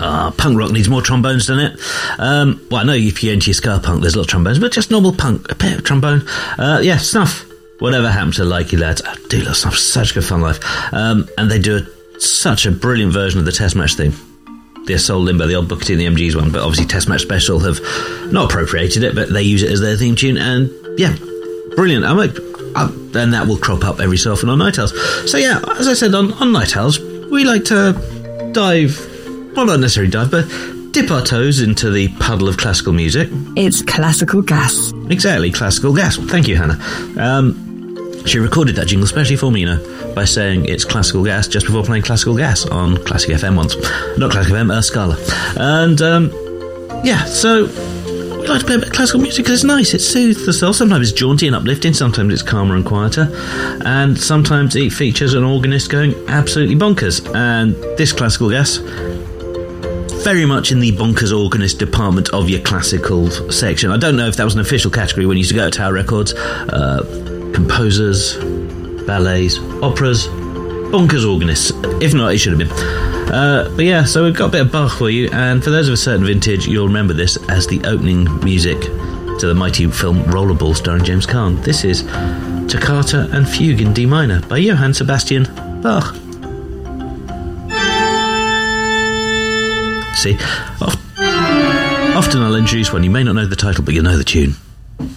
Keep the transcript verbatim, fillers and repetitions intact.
Ah, punk rock needs more trombones, doesn't it? Um, well, I know if you're into your ska punk, there's a lot of trombones, but just normal punk, a bit of trombone. Uh, yeah, Snuff. Whatever happened to Like You Lads? I do love Snuff. Such good fun life. Um, and they do a, such a brilliant version of the Test Match theme. The Soul Limbo, the old Booker T and the M Gs one, but obviously Test Match Special have not appropriated it, but they use it as their theme tune, and yeah, brilliant. I'm like, uh, and that will crop up every so often on Night Owls. So yeah, as I said, on, on Night Owls, we like to dive, well, not necessarily dive, but dip our toes into the puddle of classical music. It's classical gas. Exactly, classical gas. Thank you, Hannah. Um, she recorded that jingle specially for me, you know, by saying it's classical gas just before playing classical gas on Classic F M once. Not Classic F M, uh, Scala. And, um, yeah, so we like to play a bit of classical music because it's nice, it soothes the soul. Sometimes it's jaunty and uplifting, sometimes it's calmer and quieter, and sometimes it features an organist going absolutely bonkers. And this classical gas, very much in the bonkers organist department of your classical section. I don't know if that was an official category when you used to go to Tower Records. Uh, composers, ballets, operas, bonkers organists. If not, it should have been. Uh, but yeah, so we've got a bit of Bach for you, and for those of a certain vintage, you'll remember this as the opening music to the mighty film Rollerball starring James Caan. This is Toccata and Fugue in D minor by Johann Sebastian Bach. See, often I'll introduce one, you may not know the title, but you'll know the tune.